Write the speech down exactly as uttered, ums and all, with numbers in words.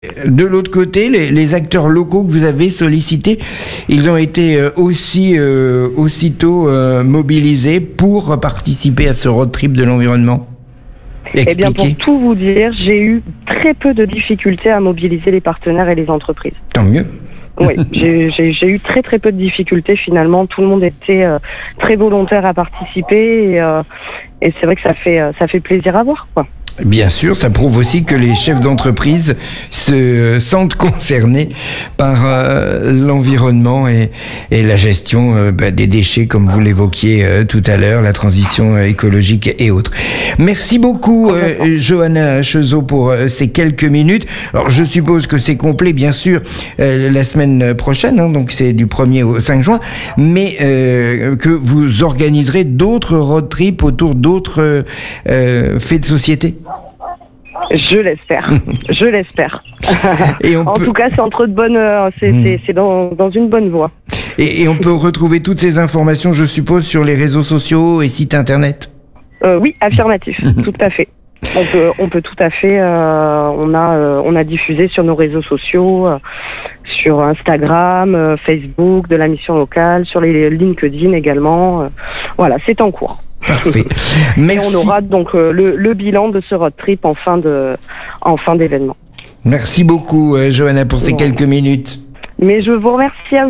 De l'autre côté, les, les acteurs locaux que vous avez sollicités, ils ont été aussi euh, aussitôt euh, mobilisés pour participer à ce road trip de l'environnement. Eh bien, pour tout vous dire, j'ai eu très peu de difficultés à mobiliser les partenaires et les entreprises. Tant mieux. Oui, j'ai, j'ai, j'ai eu très très peu de difficultés finalement. Tout le monde était euh, très volontaire à participer et, euh, et c'est vrai que ça fait euh, ça fait plaisir à voir, quoi. Bien sûr, ça prouve aussi que les chefs d'entreprise se sentent concernés par euh, l'environnement et, et la gestion euh, bah, des déchets, comme vous l'évoquiez euh, tout à l'heure, la transition euh, écologique et autres. Merci beaucoup, euh, Johanna Chezot, pour euh, ces quelques minutes. Alors, je suppose que c'est complet, bien sûr, euh, la semaine prochaine, hein, donc c'est du premier au cinq juin, mais euh, que vous organiserez d'autres road trips autour d'autres euh, faits de société. Je l'espère, je l'espère. Et on en peut... tout cas, c'est entre de bonnes, c'est, mmh. c'est, c'est dans, dans une bonne voie. Et, et on peut retrouver toutes ces informations, je suppose, sur les réseaux sociaux et sites internet. Euh, oui, affirmatif, tout à fait. On peut, on peut tout à fait. Euh, on a, euh, on a diffusé sur nos réseaux sociaux, euh, sur Instagram, euh, Facebook, de la mission locale, sur les LinkedIn également. Euh, voilà, c'est en cours. Parfait. Merci. Et on aura donc euh, le, le bilan de ce road trip en fin de, en fin d'événement. Merci beaucoup, euh, Johanna, pour ces voilà. quelques minutes. Mais je vous remercie à vous.